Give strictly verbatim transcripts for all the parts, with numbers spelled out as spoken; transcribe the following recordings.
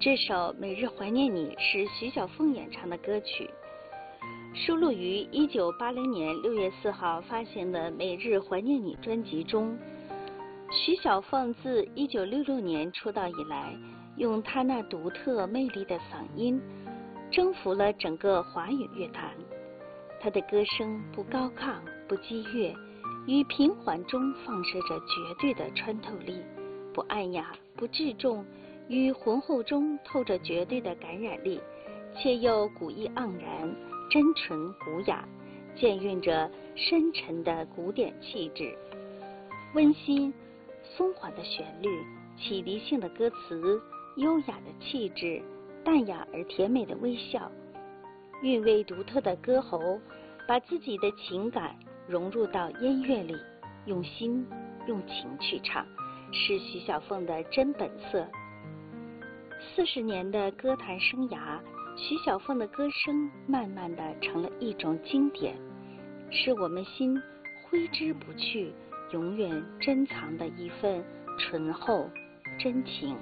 这首《每日怀念你》是徐小凤演唱的歌曲，收录于一九八零年六月四号发行的《每日怀念你》专辑中。徐小凤自一九六六年出道以来，用她那独特魅力的嗓音，征服了整个华语乐坛。她的歌声不高亢，不激越，于平缓中放射着绝对的穿透力，不暗哑，不质重，于浑厚中透着绝对的感染力，且又古意盎然，真纯古雅，兼蕴着深沉的古典气质。温馨松缓的旋律，启迪性的歌词，优雅的气质，淡雅而甜美的微笑，韵味独特的歌喉，把自己的情感融入到音乐里，用心用情去唱，是徐小凤的真本色。四十年的歌坛生涯，徐小凤的歌声慢慢的成了一种经典，是我们心挥之不去，永远珍藏的一份醇厚真情。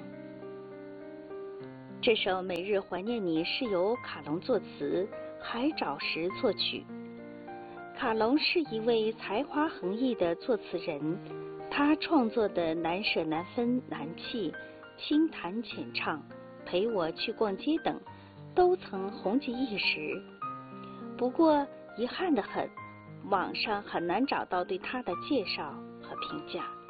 这首《每日怀念你》是由卡隆作词，海找石作曲。卡隆是一位才华横溢的作词人，他创作的难舍难分难弃、轻弹浅唱、陪我去逛街等都曾红极一时。不过遗憾得很，网上很难找到对他的介绍和评价。